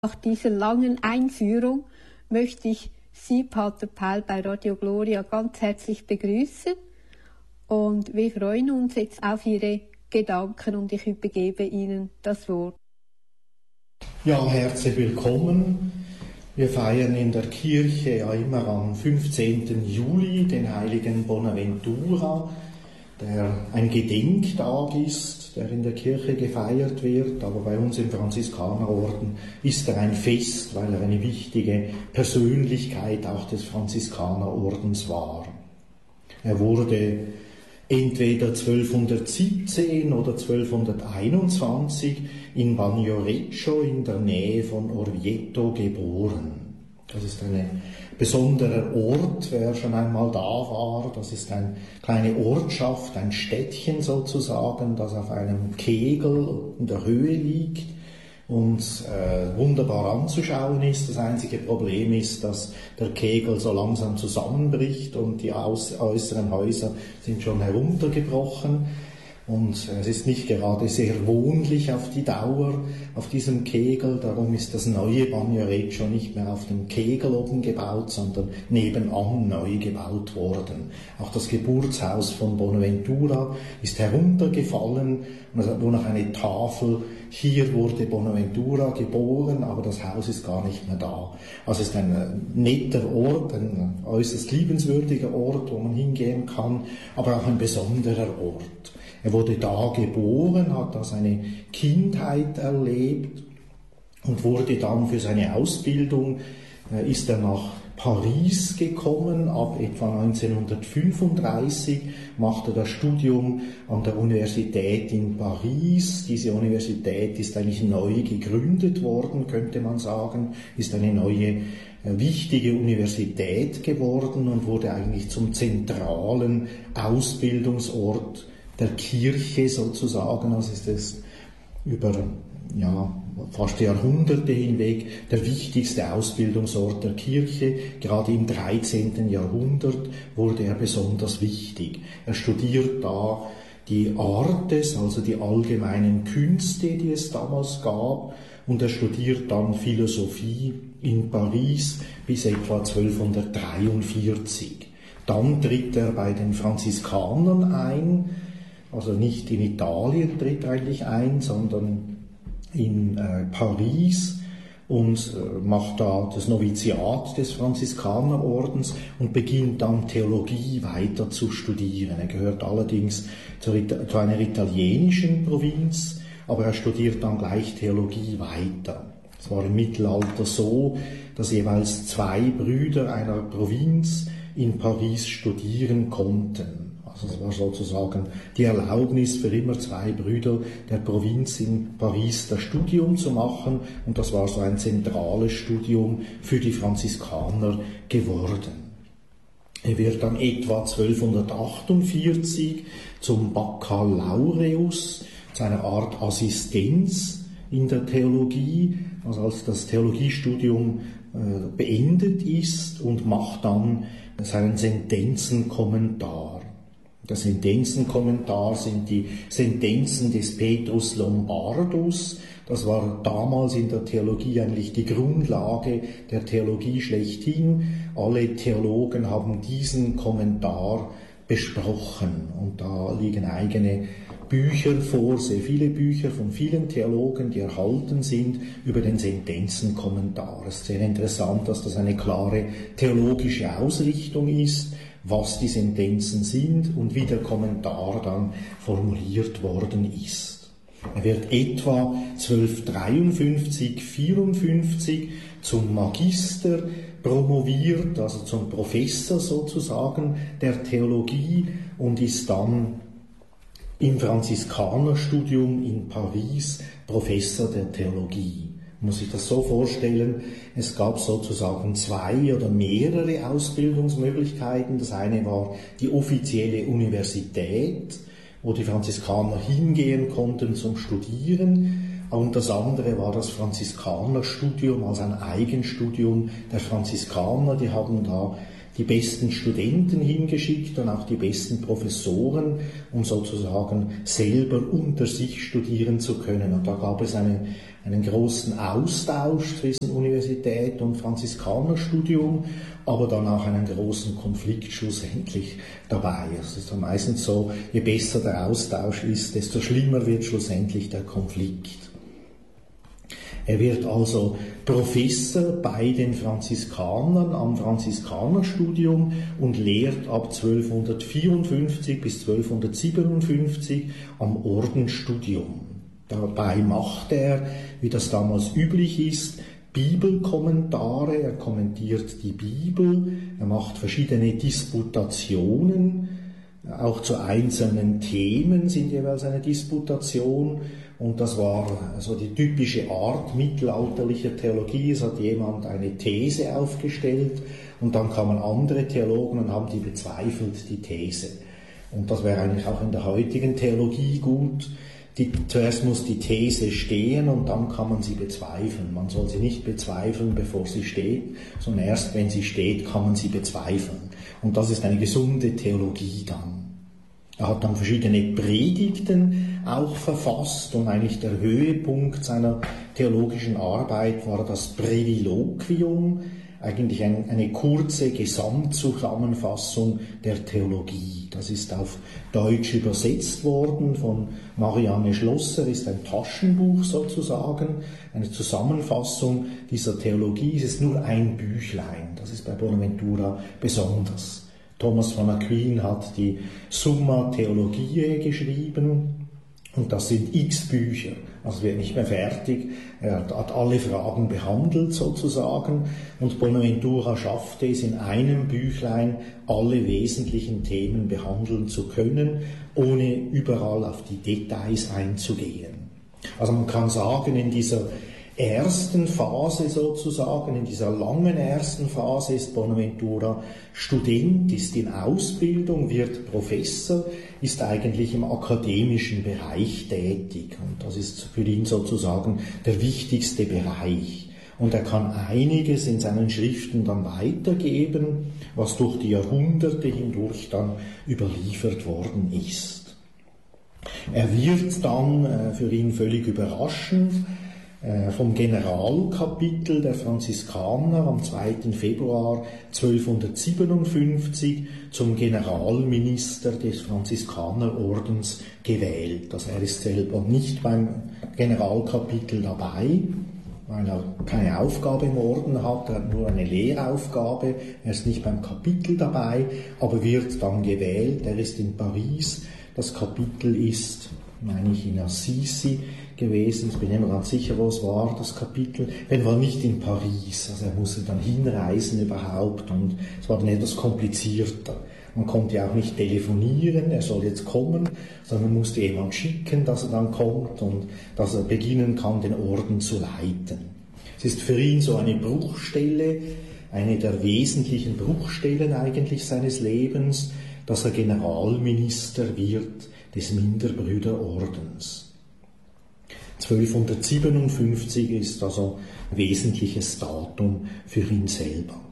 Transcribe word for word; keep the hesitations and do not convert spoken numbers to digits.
Nach dieser langen Einführung möchte ich Sie, Pater Paul, bei Radio Gloria ganz herzlich begrüßen und wir freuen uns jetzt auf Ihre Gedanken und ich übergebe Ihnen das Wort. Ja, herzlich willkommen. Wir feiern in der Kirche ja immer am fünfzehnten Juli den heiligen Bonaventura, der ein Gedenktag ist, der in der Kirche gefeiert wird, aber bei uns im Franziskanerorden ist er ein Fest, weil er eine wichtige Persönlichkeit auch des Franziskanerordens war. Er wurde entweder zwölfhundertsiebzehn oder zwölfhunderteinundzwanzig in Bagnoregio in der Nähe von Orvieto geboren. Das ist ein besonderer Ort, wer schon einmal da war. Das ist eine kleine Ortschaft, ein Städtchen sozusagen, das auf einem Kegel in der Höhe liegt und äh, wunderbar anzuschauen ist. Das einzige Problem ist, dass der Kegel so langsam zusammenbricht und die aus, äußeren Häuser sind schon heruntergebrochen. Und es ist nicht gerade sehr wohnlich auf die Dauer auf diesem Kegel, darum ist das neue Bagnoregio nicht mehr auf dem Kegel oben gebaut, sondern nebenan neu gebaut worden. Auch das Geburtshaus von Bonaventura ist heruntergefallen und es hat nur noch eine Tafel, hier wurde Bonaventura geboren, aber das Haus ist gar nicht mehr da. Also es ist ein netter Ort, ein äußerst liebenswürdiger Ort, wo man hingehen kann, aber auch ein besonderer Ort. Er wurde da geboren, hat da seine Kindheit erlebt und wurde dann für seine Ausbildung, äh, ist er nach Paris gekommen, ab etwa neunzehnhundertfünfunddreißig machte er das Studium an der Universität in Paris. Diese Universität ist eigentlich neu gegründet worden, könnte man sagen, ist eine neue, äh, wichtige Universität geworden und wurde eigentlich zum zentralen Ausbildungsort der Kirche sozusagen, also ist es über ja, fast Jahrhunderte hinweg der wichtigste Ausbildungsort der Kirche. Gerade im dreizehnten Jahrhundert wurde er besonders wichtig. Er studiert da die Artes, also die allgemeinen Künste, die es damals gab, und er studiert dann Philosophie in Paris bis etwa zwölfhundertdreiundvierzig. Dann tritt er bei den Franziskanern ein, also nicht in Italien tritt er eigentlich ein, sondern in äh, Paris und äh, macht da das Noviziat des Franziskanerordens und beginnt dann Theologie weiter zu studieren. Er gehört allerdings zu, zu einer italienischen Provinz, aber er studiert dann gleich Theologie weiter. Es war im Mittelalter so, dass jeweils zwei Brüder einer Provinz in Paris studieren konnten. Also es war sozusagen die Erlaubnis für immer zwei Brüder der Provinz in Paris das Studium zu machen und das war so ein zentrales Studium für die Franziskaner geworden. Er wird dann etwa zwölfhundertachtundvierzig zum Baccalaureus, zu einer Art Assistenz in der Theologie, also als das Theologiestudium äh, beendet ist und macht dann seinen Sentenzenkommentar. Der Sentenzenkommentar sind die Sentenzen des Petrus Lombardus. Das war damals in der Theologie eigentlich die Grundlage der Theologie schlechthin. Alle Theologen haben diesen Kommentar besprochen und da liegen eigene Bücher vor, sehr viele Bücher von vielen Theologen, die erhalten sind über den Sentenzenkommentar. Es ist sehr interessant, dass das eine klare theologische Ausrichtung ist, was die Sentenzen sind und wie der Kommentar dann formuliert worden ist. Er wird etwa zwölfhundertdreiundfünfzig vierundfünfzig zum Magister promoviert, also zum Professor sozusagen der Theologie und ist dann im Franziskanerstudium in Paris Professor der Theologie. Man muss sich das so vorstellen, es gab sozusagen zwei oder mehrere Ausbildungsmöglichkeiten. Das eine war die offizielle Universität, wo die Franziskaner hingehen konnten zum Studieren. Und das andere war das Franziskanerstudium, also ein Eigenstudium der Franziskaner. Die haben da die besten Studenten hingeschickt und auch die besten Professoren, um sozusagen selber unter sich studieren zu können. Und da gab es eine, einen großen Austausch zwischen Universität und Franziskanerstudium, aber dann auch einen großen Konflikt schlussendlich dabei. Es ist meistens so, je besser der Austausch ist, desto schlimmer wird schlussendlich der Konflikt. Er wird also Professor bei den Franziskanern am Franziskanerstudium und lehrt ab zwölfhundertvierundfünfzig bis zwölfhundertsiebenundfünfzig am Ordensstudium. Dabei macht er, wie das damals üblich ist, Bibelkommentare, er kommentiert die Bibel, er macht verschiedene Disputationen, auch zu einzelnen Themen sind jeweils eine Disputation. Und das war so die typische Art mittelalterlicher Theologie. Es hat jemand eine These aufgestellt und dann kamen andere Theologen und haben die bezweifelt, die These. Und das wäre eigentlich auch in der heutigen Theologie gut. Die, zuerst muss die These stehen und dann kann man sie bezweifeln. Man soll sie nicht bezweifeln, bevor sie steht, sondern erst wenn sie steht, kann man sie bezweifeln. Und das ist eine gesunde Theologie dann. Er hat dann verschiedene Predigten auch verfasst und eigentlich der Höhepunkt seiner theologischen Arbeit war das Breviloquium, eigentlich ein, eine kurze Gesamtzusammenfassung der Theologie. Das ist auf Deutsch übersetzt worden von Marianne Schlosser, ist ein Taschenbuch sozusagen, eine Zusammenfassung dieser Theologie. Es ist nur ein Büchlein, das ist bei Bonaventura besonders. Thomas von Aquin hat die Summa Theologiae geschrieben und das sind x Bücher, also wird nicht mehr fertig. Er hat alle Fragen behandelt sozusagen und Bonaventura schaffte es in einem Büchlein alle wesentlichen Themen behandeln zu können, ohne überall auf die Details einzugehen. Also man kann sagen, in dieser ersten Phase sozusagen, in dieser langen ersten Phase ist Bonaventura Student, ist in Ausbildung, wird Professor, ist eigentlich im akademischen Bereich tätig und das ist für ihn sozusagen der wichtigste Bereich. Und er kann einiges in seinen Schriften dann weitergeben, was durch die Jahrhunderte hindurch dann überliefert worden ist. Er wird dann äh, für ihn völlig überraschend vom Generalkapitel der Franziskaner am zweiten Februar zwölfhundertsiebenundfünfzig zum Generalminister des Franziskanerordens gewählt. Also er ist selber nicht beim Generalkapitel dabei, weil er keine Aufgabe im Orden hat, er hat nur eine Lehraufgabe, er ist nicht beim Kapitel dabei, aber wird dann gewählt, er ist in Paris, das Kapitel ist, meine ich, in Assisi gewesen, ich bin nicht mehr ganz sicher, wo es war, das Kapitel, er war nicht in Paris, also er musste dann hinreisen überhaupt und es war dann etwas komplizierter. Man konnte ja auch nicht telefonieren, er soll jetzt kommen, sondern man musste jemand schicken, dass er dann kommt und dass er beginnen kann, den Orden zu leiten. Es ist für ihn so eine Bruchstelle, eine der wesentlichen Bruchstellen eigentlich seines Lebens, dass er Generalminister wird des Minderbrüderordens. zwölfhundertsiebenundfünfzig ist also ein wesentliches Datum für ihn selber.